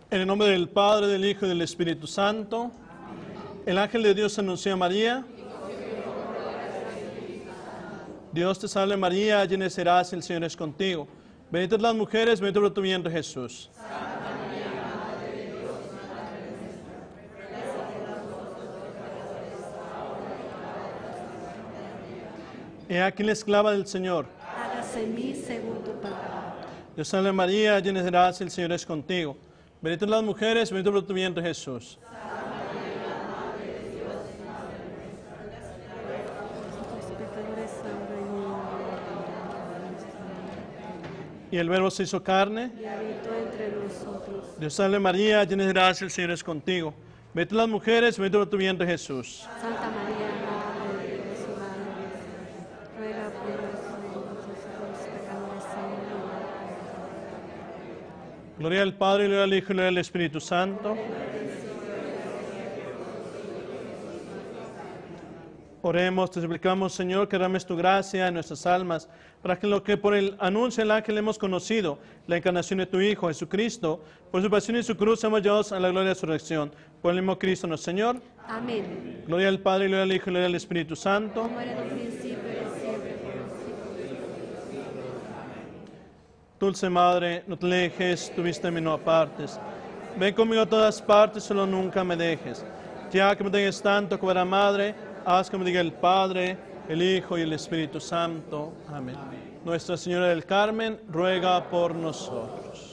En el nombre del Padre, del Hijo y del Espíritu Santo. El ángel de Dios anunció a María. Dios te salve María, llena serás, el Señor es contigo. Bendita las mujeres, bendito fruto de tu vientre Jesús. He aquí la esclava del Señor. Hágase en mí según tu palabra. Dios salve María, llena serás, el Señor es contigo. Bendita las mujeres, bendito fruto de tu vientre Jesús. Los pecadores ahora y en la hora de nuestra muerte. Y el Verbo se hizo carne. Y habitó entre nosotros. Dios salve María, llena serás, el Señor es contigo. Bendita las mujeres, bendito fruto de tu vientre Jesús. Santa María, Madre de Dios y Madre nuestra, ruega por nosotros los pecadores ahora y en la hora de nuestra muerte. Gloria al Padre, gloria al Hijo y gloria al Espíritu Santo. Oremos, te suplicamos, Señor, que derrames tu gracia en nuestras almas, para que lo que por el anuncio del ángel hemos conocido, la encarnación de tu Hijo, Jesucristo, por su pasión y su cruz, seamos llevados a la gloria de su resurrección. Por el mismo Cristo nuestro Señor. Amén. Gloria al Padre, gloria al Hijo y gloria al Espíritu Santo. Como era en el principio y siempre, por los siglos. Dulce Madre, no te alejes, tu vista en mí no apartes. Ven conmigo a todas partes, solo nunca me dejes. Ya que me tengas tanto como era Madre, haz que me diga el Padre, el Hijo y el Espíritu Santo. Amén. Nuestra Señora del Carmen, ruega por nosotros.